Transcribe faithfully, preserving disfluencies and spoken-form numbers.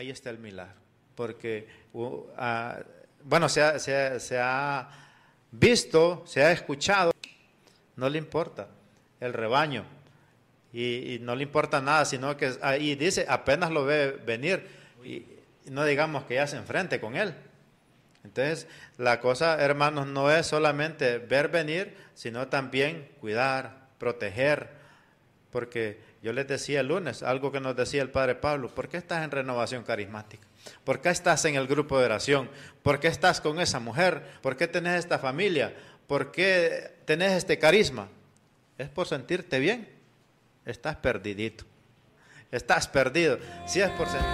ahí está el milagro. Porque, uh, uh, bueno, se ha, se, ha, se ha visto, se ha escuchado, no le importa el rebaño. Y, y no le importa nada, sino que ahí dice, apenas lo ve venir, y, y no digamos que ya se enfrente con él. Entonces, la cosa, hermanos, no es solamente ver venir, sino también cuidar, proteger, porque yo les decía el lunes, algo que nos decía el Padre Pablo, ¿por qué estás en Renovación Carismática? ¿Por qué estás en el grupo de oración? ¿Por qué estás con esa mujer? ¿Por qué tenés esta familia? ¿Por qué tenés este carisma? Es por sentirte bien. Estás perdidito. Estás perdido. Si es por sentirte